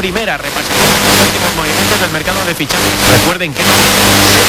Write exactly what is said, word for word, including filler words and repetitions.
primera. Repasamos los últimos movimientos del mercado de fichajes. Recuerden que